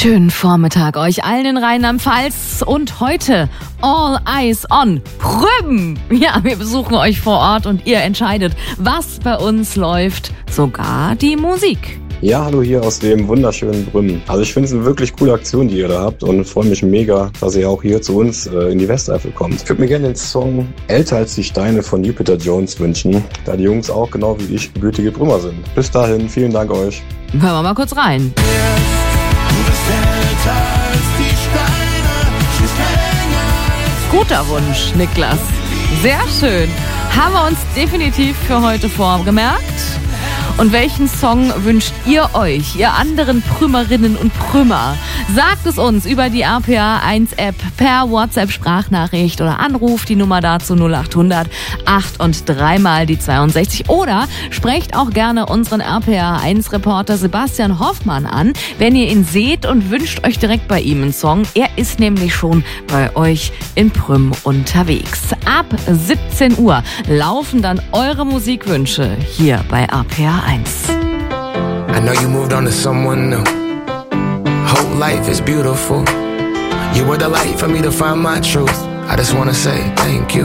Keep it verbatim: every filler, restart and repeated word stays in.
Schönen Vormittag euch allen in Rheinland-Pfalz und heute All Eyes on Prüm. Ja, wir besuchen euch vor Ort und ihr entscheidet, was bei uns läuft, sogar die Musik. Ja, hallo hier aus dem wunderschönen Brümmen. Also ich finde es eine wirklich coole Aktion, die ihr da habt und freue mich mega, dass ihr auch hier zu uns äh, in die Westeifel kommt. Ich würde mir gerne den Song Älter als die Steine von Jupiter Jones wünschen, da die Jungs auch genau wie ich gebürtige Brümmer sind. Bis dahin, vielen Dank euch. Hören wir mal kurz rein. Guter Wunsch, Niklas. Sehr schön. Haben wir uns definitiv für heute vorgemerkt. Und welchen Song wünscht ihr euch, ihr anderen Prümerinnen und Prümer? Sagt es uns über die R P A eins App per WhatsApp-Sprachnachricht oder Anruf, die Nummer dazu null acht hundert acht und dreimal die zweiundsechzig. Oder sprecht auch gerne unseren R P A eins Reporter Sebastian Hoffmann an, wenn ihr ihn seht und wünscht euch direkt bei ihm einen Song. Er ist nämlich schon bei euch in Prüm unterwegs. Ab siebzehn Uhr laufen dann eure Musikwünsche hier bei R P A eins. I know you moved on to someone new. Whole life is beautiful. You were the light for me to find my truth. I just wanna say thank you.